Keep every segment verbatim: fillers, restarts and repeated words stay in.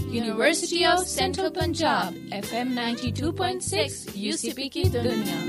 University of Central Punjab, F M ninety-two point six, U C P की दुनिया।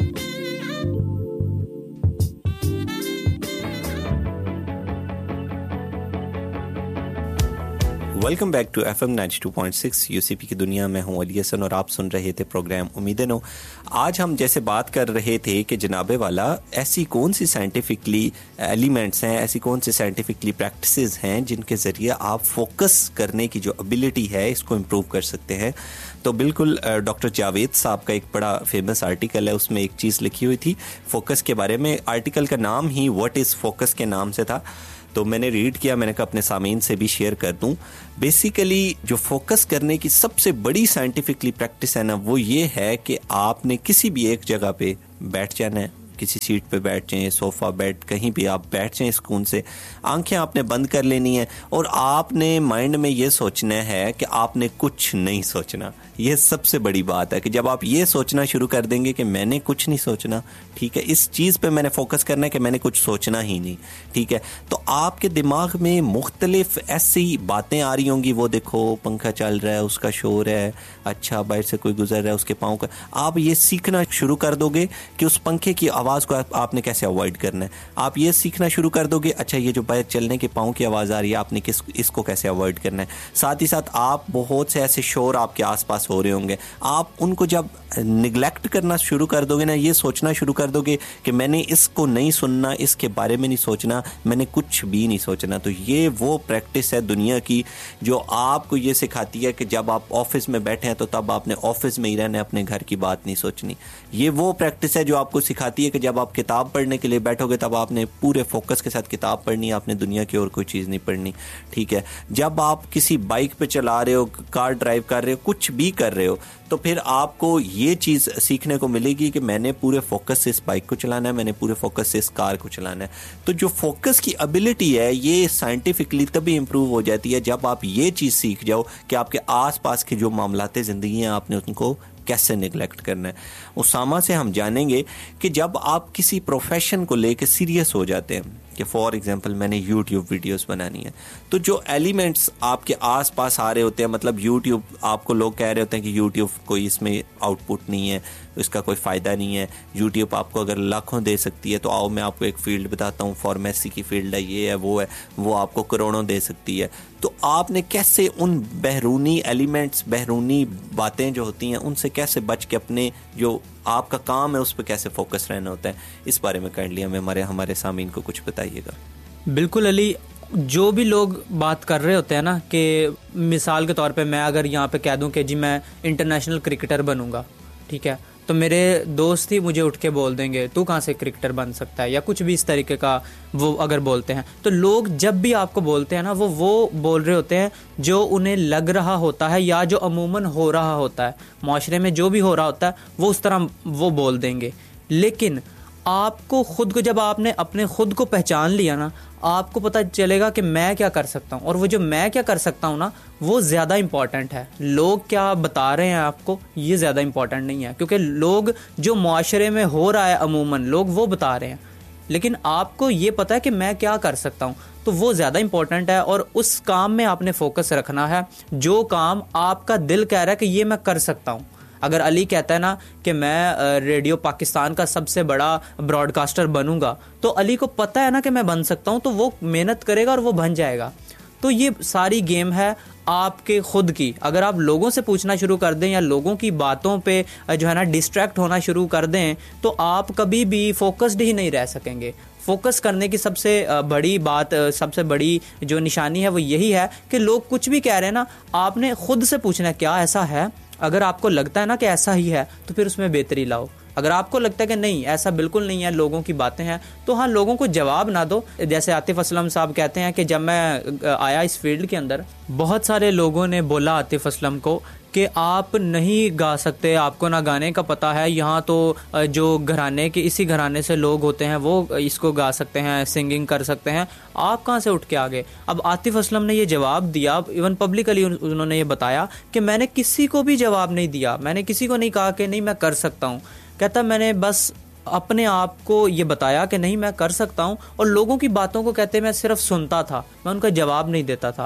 Welcome back to F M ninety two point six UCP की दुनिया में हूं अली हसन और आप सुन रहे थे प्रोग्राम उम्मीदें नो। आज हम जैसे बात कर रहे थे कि जनाबे वाला ऐसी कौन सी साइंटिफिकली एलिमेंट्स हैं, ऐसी कौन सी साइंटिफिकली प्रैक्टिसेस हैं जिनके ज़रिए आप फोकस करने की जो एबिलिटी है इसको इम्प्रूव कर सकते हैं। तो बिल्कुल डॉक्टर जावेद साहब का एक बड़ा फेमस आर्टिकल है, उसमें एक चीज़ लिखी हुई थी फोकस के बारे में। आर्टिकल का नाम ही व्हाट इज़ फोकस के नाम से था, तो मैंने रीड किया, मैंने कहा अपने सामीन से भी शेयर कर दूं। बेसिकली जो फोकस करने की सबसे बड़ी साइंटिफिकली प्रैक्टिस है ना, वो ये है कि आपने किसी भी एक जगह पे बैठ जाना है, किसी सीट पे बैठ जाएं, सोफ़ा बेड कहीं भी आप बैठ जाएं सुकून से, आंखें आपने बंद कर लेनी है और आपने माइंड में ये सोचना है कि आपने कुछ नहीं सोचना। ये सबसे बड़ी बात है कि जब आप ये सोचना शुरू कर देंगे कि मैंने कुछ नहीं सोचना, ठीक है, इस चीज़ पे मैंने फोकस करना है कि मैंने कुछ सोचना ही नहीं, ठीक है, तो आपके दिमाग में मुख्तलिफ ऐसी बातें आ रही होंगी। वो देखो पंखा चल रहा है, उसका शोर है, अच्छा बाहर से कोई गुजर रहा है, उसके पाँव का। आप ये सीखना शुरू कर दोगे कि उस पंखे की आवाज़ को आप, आपने कैसे अवॉइड करना है। आप ये सीखना शुरू कर दोगे, अच्छा ये जो बाहर चलने के पाँव की आवाज़ आ रही है, आपने किस इसको कैसे अवॉइड करना है। साथ ही साथ आप बहुत से ऐसे शोर आपके आसपास हो रहे होंगे, आप उनको जब निगलेक्ट करना शुरू कर दोगे ना, ये सोचना शुरू कर दोगे कि मैंने इसको नहीं सुनना, इसके बारे में नहीं सोचना, मैंने कुछ भी नहीं सोचना, तो ये वो प्रैक्टिस है दुनिया की जो आपको ये सिखाती है कि जब आप ऑफिस में बैठे हैं तो तब आपने ऑफिस में ही रहना है, अपने घर की बात नहीं सोचनी। ये वो प्रैक्टिस है जो आपको सिखाती है कि जब आप किताब पढ़ने के लिए बैठोगे तब आपने पूरे फोकस के साथ किताब पढ़नी है, आपने दुनिया की और कोई चीज़ नहीं पढ़नी, ठीक है। जब आप किसी बाइक पे चला रहे हो, कार ड्राइव कर रहे हो, कुछ भी कर रहे हो, तो फिर आपको ये चीज़ सीखने को मिलेगी कि मैंने पूरे फोकस से इस बाइक को चलाना है, मैंने पूरे फोकस से इस कार को चलाना है। तो जो फोकस की एबिलिटी है ये साइंटिफिकली तभी इम्प्रूव हो जाती है जब आप ये चीज़ सीख जाओ कि आपके आसपास की जो मामलाते ज़िंदगी हैं आपने उनको कैसे निगलेक्ट करना है। उसामा से हम जानेंगे कि जब आप किसी प्रोफेशन को लेकर सीरियस हो जाते हैं कि फॉर एग्जांपल मैंने यूट्यूब वीडियोस बनानी है, तो जो एलिमेंट्स आपके आसपास आ रहे होते हैं, मतलब यूट्यूब आपको लोग कह रहे होते हैं कि यूट्यूब कोई इसमें आउटपुट नहीं है, इसका कोई फ़ायदा नहीं है, यूट्यूब आपको अगर लाखों दे सकती है तो आओ मैं आपको एक फ़ील्ड बताता हूँ, फार्मेसी की फ़ील्ड है, ये है वो है, वो आपको करोड़ों दे सकती है। तो आपने कैसे उन बहरूनी एलिमेंट्स, बहरूनी बातें जो होती हैं उनसे कैसे बच के अपने जो आपका काम है उस पर कैसे फोकस रहना होता है, इस बारे में काइंडली हमें हमारे हमारे सामीन को कुछ बताइएगा। बिल्कुल अली, जो भी लोग बात कर रहे होते हैं ना, कि मिसाल के तौर पे मैं अगर यहाँ पे कह दूं कि जी मैं इंटरनेशनल क्रिकेटर बनूंगा, ठीक है, तो मेरे दोस्त ही मुझे उठ के बोल देंगे तू कहाँ से क्रिकेटर बन सकता है, या कुछ भी इस तरीके का वो अगर बोलते हैं। तो लोग जब भी आपको बोलते हैं ना, वो वो बोल रहे होते हैं जो उन्हें लग रहा होता है या जो अमूमन हो रहा होता है, माशरे में जो भी हो रहा होता है वो उस तरह वो बोल देंगे। लेकिन आपको खुद को, जब आपने अपने खुद को पहचान लिया ना, आपको पता चलेगा कि मैं क्या कर सकता हूँ, और वो जो मैं क्या कर सकता हूँ ना वो ज़्यादा इम्पॉर्टेंट है। लोग क्या बता रहे हैं आपको ये ज़्यादा इम्पॉर्टेंट नहीं है, क्योंकि लोग जो मुआशरे में हो रहा है अमूमन लोग वो बता रहे हैं, लेकिन आपको ये पता है कि मैं क्या कर सकता हूँ, तो वो ज़्यादा इम्पॉर्टेंट है। और उस काम में आपने फोकस रखना है जो काम आपका दिल कह रहा है कि ये मैं कर सकता हूँ। अगर अली कहता है ना कि मैं रेडियो पाकिस्तान का सबसे बड़ा ब्रॉडकास्टर बनूंगा, तो अली को पता है ना कि मैं बन सकता हूं, तो वो मेहनत करेगा और वो बन जाएगा। तो ये सारी गेम है आपके खुद की। अगर आप लोगों से पूछना शुरू कर दें या लोगों की बातों पे जो है ना डिस्ट्रैक्ट होना शुरू कर दें, तो आप कभी भी फोकस्ड ही नहीं रह सकेंगे। फोकस करने की सबसे बड़ी बात, सबसे बड़ी जो निशानी है वो यही है कि लोग कुछ भी कह रहे हैं ना, आपने खुद से पूछना है क्या ऐसा है। अगर आपको लगता है ना कि ऐसा ही है तो फिर उसमें बेहतरी लाओ। अगर आपको लगता है कि नहीं ऐसा बिल्कुल नहीं है, लोगों की बातें हैं, तो हाँ लोगों को जवाब ना दो। जैसे आतिफ असलम साहब कहते हैं कि जब मैं आया इस फील्ड के अंदर, बहुत सारे लोगों ने बोला आतिफ असलम को कि आप नहीं गा सकते, आपको ना गाने का पता है, यहाँ तो जो घराने के इसी घराने से लोग होते हैं वो इसको गा सकते हैं, सिंगिंग कर सकते हैं, आप कहाँ से उठ के आ गए। अब आतिफ असलम ने ये जवाब दिया, इवन पब्लिकली उन्होंने ये बताया कि मैंने किसी को भी जवाब नहीं दिया, मैंने किसी को नहीं कहा कि नहीं मैं कर सकता हूँ। कहता मैंने बस अपने आप को ये बताया कि नहीं मैं कर सकता हूँ, और लोगों की बातों को कहते मैं सिर्फ सुनता था, मैं उनका जवाब नहीं देता था।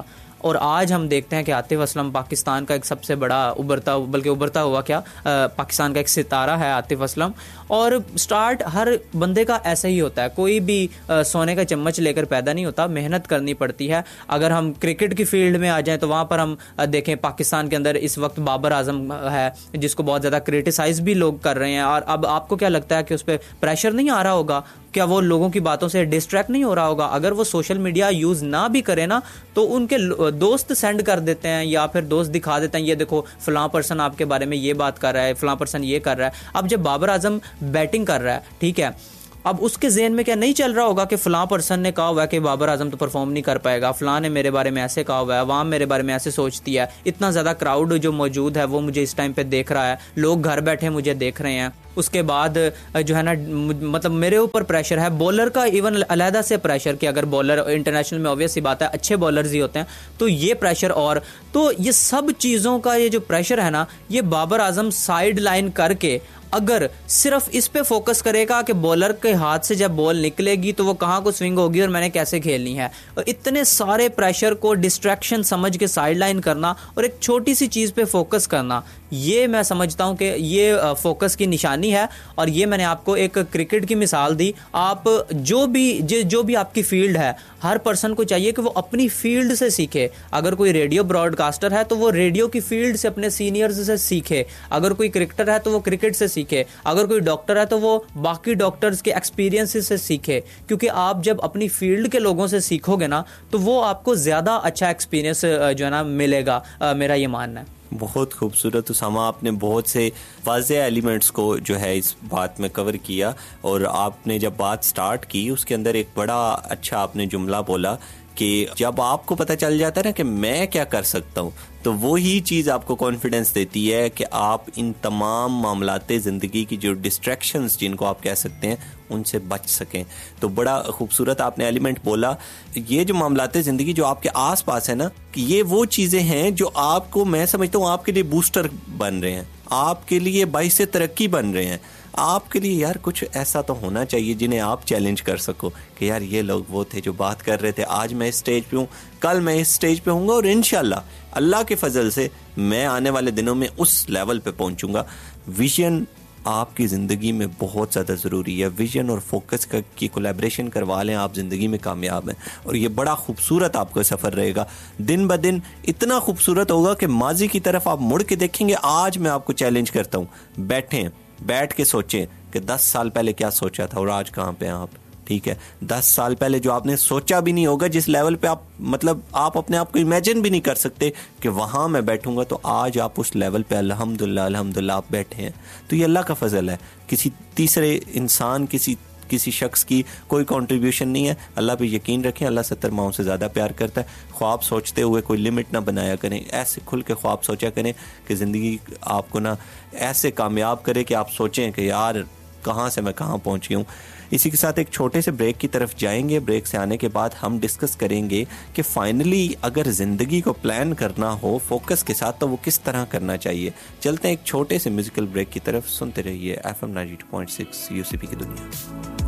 और आज हम देखते हैं कि आतिफ असलम पाकिस्तान का एक सबसे बड़ा उभरता बल्कि उभरता हुआ क्या पाकिस्तान का एक सितारा है आतिफ असलम। और स्टार्ट हर बंदे का ऐसा ही होता है, कोई भी सोने का चम्मच लेकर पैदा नहीं होता, मेहनत करनी पड़ती है। अगर हम क्रिकेट की फील्ड में आ जाएं तो वहाँ पर हम देखें पाकिस्तान के अंदर इस वक्त बाबर आजम है जिसको बहुत ज़्यादा क्रिटिसाइज भी लोग कर रहे हैं। और अब आपको क्या लगता है कि उस पर प्रेशर नहीं आ रहा होगा? क्या वो लोगों की बातों से डिस्ट्रैक्ट नहीं हो रहा होगा? अगर वो सोशल मीडिया यूज़ ना भी करे ना तो उनके दोस्त सेंड कर देते हैं या फिर दोस्त दिखा देते हैं, ये देखो फलां पर्सन आपके बारे में ये बात कर रहा है, फलां पर्सन ये कर रहा है। अब जब बाबर आजम बैटिंग कर रहा है, ठीक है, अब उसके ज़हन में क्या नहीं चल रहा होगा कि फलां पर्सन ने कहा हुआ है कि बाबर आजम तो परफॉर्म नहीं कर पाएगा, फलां ने मेरे बारे में ऐसे कहा हुआ है, अवाम मेरे बारे में ऐसे सोचती है, इतना ज़्यादा क्राउड जो मौजूद है वो मुझे इस टाइम पे देख रहा है, लोग घर बैठे मुझे देख रहे हैं। उसके बाद जो है ना मतलब मेरे ऊपर प्रेशर है, बॉलर का इवन अलहदा से प्रेशर कि अगर बॉलर इंटरनेशनल में ऑब्वियस सी बात है अच्छे बॉलर्स ही होते हैं, तो ये प्रेशर। और तो ये सब चीज़ों का ये जो प्रेशर है ना, ये बाबर आजम साइड लाइन करके अगर सिर्फ इस पे फोकस करेगा कि बॉलर के हाथ से जब बॉल निकलेगी तो वो कहाँ को स्विंग होगी और मैंने कैसे खेलनी है, और इतने सारे प्रेशर को डिस्ट्रैक्शन समझ के साइड लाइन करना और एक छोटी सी चीज़ पे फोकस करना, ये मैं समझता हूँ कि ये फोकस की निशानी है। और ये मैंने आपको एक क्रिकेट की मिसाल दी। आप जो भी जो भी आपकी फील्ड है, हर पर्सन को चाहिए कि वो अपनी फील्ड से सीखे। अगर कोई रेडियो ब्रॉडकास्टर है तो वो रेडियो की फील्ड से अपने सीनियर्स से सीखे, अगर कोई क्रिकेटर है तो वो क्रिकेट से सीखे, अगर कोई डॉक्टर है तो वो बाकी डॉक्टर्स के एक्सपीरियंसेस से सीखे। क्योंकि आप जब अपनी फील्ड के लोगों से सीखोगे ना तो वो आपको ज़्यादा अच्छा एक्सपीरियंस जो है ना मिलेगा, मेरा ये मानना है। बहुत खूबसूरत उसामा, आपने बहुत से वाज़े एलिमेंट्स को जो है इस बात में कवर किया। और आपने जब बात स्टार्ट की उसके अंदर एक बड़ा अच्छा आपने जुमला बोला कि जब आपको पता चल जाता है ना कि मैं क्या कर सकता हूँ, तो वो ही चीज़ आपको कॉन्फिडेंस देती है कि आप इन तमाम मामलाते ज़िंदगी की जो डिस्ट्रैक्शंस जिनको आप कह सकते हैं उनसे बच सकें। तो बड़ा खूबसूरत आपने एलिमेंट बोला। ये जो मामलाते ज़िंदगी जो आपके आसपास है ना, ये वो चीज़ें हैं जो आपको, मैं समझता हूँ, आपके लिए बूस्टर बन रहे हैं, आपके लिए बाइस तरक्की बन रहे हैं, आपके लिए यार कुछ ऐसा तो होना चाहिए जिन्हें आप चैलेंज कर सको कि यार ये लोग वो थे जो बात कर रहे थे, आज मैं इस स्टेज पे हूँ, कल मैं इस स्टेज पे हूँगा और इंशाल्लाह अल्लाह के फजल से मैं आने वाले दिनों में उस लेवल पे पहुँचूँगा। विजन आपकी ज़िंदगी में बहुत ज़्यादा ज़रूरी है। विजन और फोकस का की कोलैबोरेशन करवा लें, आप ज़िंदगी में कामयाब हैं। और ये बड़ा खूबसूरत आपका सफ़र रहेगा, दिन ब दिन इतना खूबसूरत होगा कि माजी की तरफ आप मुड़ के देखेंगे। आज मैं आपको चैलेंज करता हूँ, बैठें, बैठ के सोचें कि दस साल पहले क्या सोचा था और आज कहाँ पे हैं आप। ठीक है, दस साल पहले जो आपने सोचा भी नहीं होगा, जिस लेवल पे आप मतलब आप अपने आप को इमेजिन भी नहीं कर सकते कि वहाँ मैं बैठूंगा, तो आज आप उस लेवल पे अल्हम्दुलिल्लाह अल्हम्दुलिल्लाह आप बैठे हैं। तो ये अल्लाह का फजल है, किसी तीसरे इंसान किसी किसी शख्स की कोई कंट्रीब्यूशन नहीं है। अल्लाह पे यकीन रखें, अल्लाह सत्तर माओं से ज़्यादा प्यार करता है। ख्वाब सोचते हुए कोई लिमिट ना बनाया करें, ऐसे खुल के ख्वाब सोचा करें कि ज़िंदगी आपको ना ऐसे कामयाब करे कि आप सोचें कि यार कहाँ से मैं कहाँ पहुँच गया हूँ। इसी के साथ एक छोटे से ब्रेक की तरफ जाएंगे। ब्रेक से आने के बाद हम डिस्कस करेंगे कि फाइनली अगर ज़िंदगी को प्लान करना हो फोकस के साथ तो वो किस तरह करना चाहिए। चलते हैं एक छोटे से म्यूजिकल ब्रेक की तरफ, सुनते रहिए F M ninety two point six UCP की दुनिया।